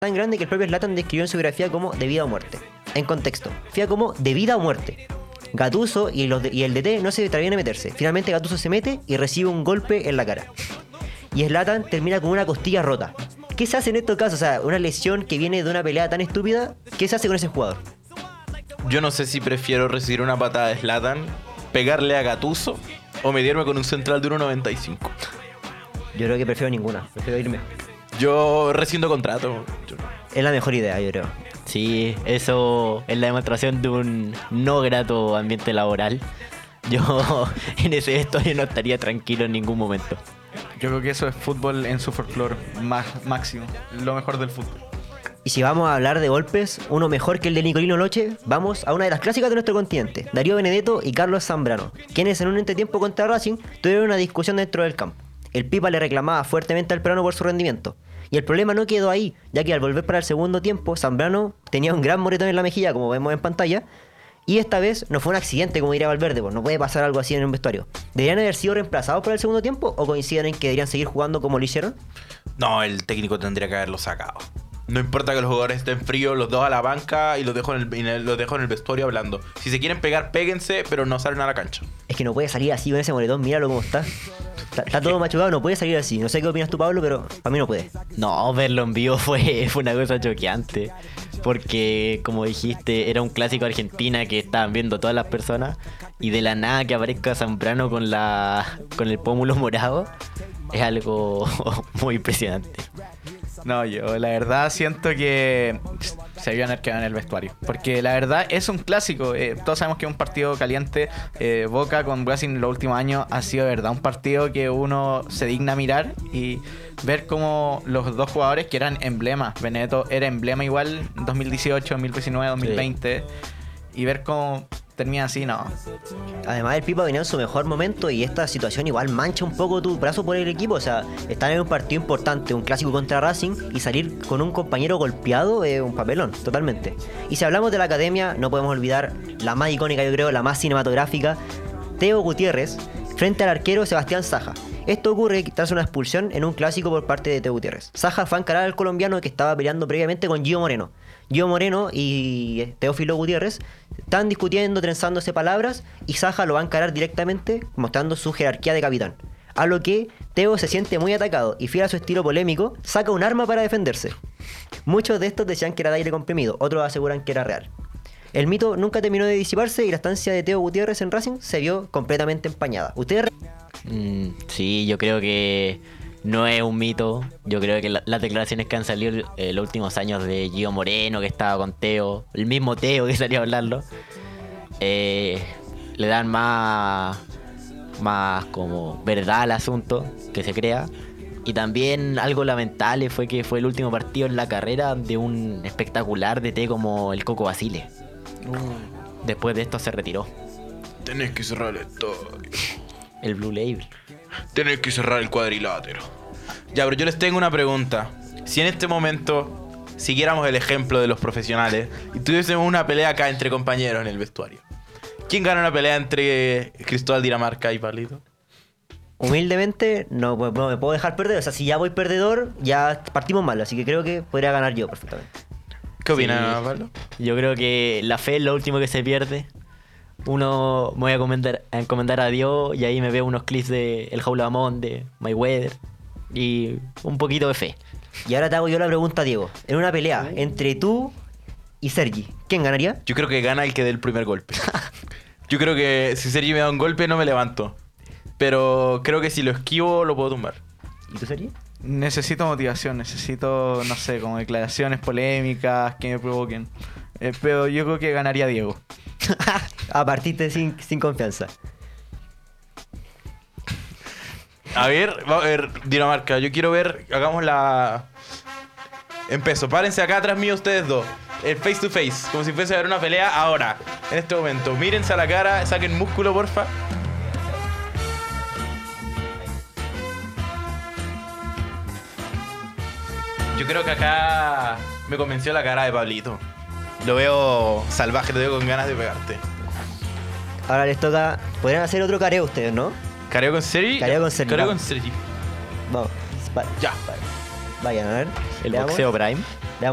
tan grande que el propio Zlatan describió en su biografía como de vida o muerte. En contexto, fía como de vida o muerte. Gattuso y el DT no se atrevían a meterse. Finalmente Gattuso se mete y recibe un golpe en la cara. Y Zlatan termina con una costilla rota. ¿Qué se hace en estos casos? O sea, una lesión que viene de una pelea tan estúpida, ¿qué se hace con ese jugador? Yo no sé si prefiero recibir una patada de Zlatan, pegarle a Gattuso o medirme con un central de 1.95. Yo creo que prefiero ninguna. Prefiero irme. Yo rescindo contrato. Es la mejor idea, yo creo. Sí, eso es la demostración de un no grato ambiente laboral. Yo en ese vestuario no estaría tranquilo en ningún momento. Yo creo que eso es fútbol en su folclore máximo. Lo mejor del fútbol. Y si vamos a hablar de golpes, uno mejor que el de Nicolino Loche, vamos a una de las clásicas de nuestro continente, Darío Benedetto y Carlos Zambrano, quienes en un entretiempo contra Racing tuvieron una discusión dentro del campo. El Pipa le reclamaba fuertemente al peruano por su rendimiento. Y el problema no quedó ahí, ya que al volver para el segundo tiempo, Zambrano tenía un gran moretón en la mejilla, como vemos en pantalla, y esta vez no fue un accidente, como diría Valverde, pues no puede pasar algo así en un vestuario. ¿Deberían haber sido reemplazados para el segundo tiempo o coinciden en que deberían seguir jugando como lo hicieron? No, el técnico tendría que haberlo sacado. No importa que los jugadores estén fríos, los dos a la banca y los dejo en el vestuario hablando. Si se quieren pegar, péguense, pero no salen a la cancha. Es que no puede salir así con ese moretón, míralo cómo está. Está todo machucado, no puede salir así. No sé qué opinas tú, Pablo, pero para mí no puede. No, verlo en vivo fue una cosa choqueante. Porque, como dijiste, era un clásico de Argentina que estaban viendo todas las personas. Y de la nada que aparezca Zambrano con el pómulo morado, es algo muy impresionante. No, yo la verdad siento que se debió haber quedado en el vestuario. Porque la verdad es un clásico. Todos sabemos que es un partido caliente. Boca con Racing los últimos años ha sido de verdad un partido que uno se digna mirar y ver cómo los dos jugadores que eran emblemas. Benedetto era emblema igual en 2018, 2019, 2020. Sí. Y ver cómo termina así, no. Además el Pipa venía en su mejor momento y esta situación igual mancha un poco tu brazo por el equipo. O sea, estar en un partido importante, un clásico contra Racing, y salir con un compañero golpeado es un papelón, totalmente. Y si hablamos de la academia, no podemos olvidar la más icónica, yo creo, la más cinematográfica, Teo Gutiérrez frente al arquero Sebastián Saja. Esto ocurre tras una expulsión en un clásico por parte de Teo Gutiérrez. Saja fue a encarar al colombiano que estaba peleando previamente con Gio Moreno. Gio Moreno y Teófilo Gutiérrez están discutiendo, trenzándose palabras, y Saja lo va a encarar directamente, mostrando su jerarquía de capitán. A lo que Teo se siente muy atacado y, fiel a su estilo polémico, saca un arma para defenderse. Muchos de estos decían que era de aire comprimido, otros aseguran que era real. El mito nunca terminó de disiparse y la estancia de Teo Gutiérrez en Racing se vio completamente empañada. ¿Ustedes? Sí, yo creo que no es un mito. Yo creo que las declaraciones que han salido los últimos años de Gio Moreno, que estaba con Teo, el mismo Teo que salió a hablarlo, le dan más como verdad al asunto que se crea. Y también algo lamentable fue que fue el último partido en la carrera de un espectacular DT como el Coco Basile. Después de esto se retiró. Tenés que cerrar el estadio. El Blue Label. Tenés que cerrar el cuadrilátero. Ya, pero yo les tengo una pregunta. Si en este momento siguiéramos el ejemplo de los profesionales y tuviésemos una pelea acá entre compañeros en el vestuario, ¿quién gana una pelea entre Cristóbal Dinamarca y Pablito? Humildemente no me puedo dejar perder. O sea, si ya voy perdedor, ya partimos mal. Así que creo que podría ganar yo perfectamente. ¿Qué opinas, Pablo? Yo creo que la fe es lo último que se pierde. Me voy a encomendar a Dios, y ahí me veo unos clips de El Jaula Amón, de Mayweather, y un poquito de fe. Y ahora te hago yo la pregunta, Diego. En una pelea entre tú y Sergi, ¿quién ganaría? Yo creo que gana el que dé el primer golpe. Yo creo que si Sergi me da un golpe no me levanto. Pero creo que si lo esquivo lo puedo tumbar. ¿Y tú, Sergi? Necesito motivación, necesito, no sé, como declaraciones polémicas que me provoquen. Pero yo creo que ganaría Diego. Partiste sin confianza. A ver, Dinamarca, yo quiero ver, hagamos la... Empiezo, párense acá atrás mío ustedes dos. El face to face, como si fuese a ver una pelea ahora, en este momento. Mírense a la cara, saquen músculo, porfa. Yo creo que acá me convenció la cara de Pablito. Lo veo salvaje, lo veo con ganas de pegarte. Ahora les toca... Podrían hacer otro careo ustedes, ¿no? ¿Careo con Sergi? Careo con Sergi. Careo con Sergi. Vamos. Ya. Vayan, a ver. El Veamos. boxeo Prime.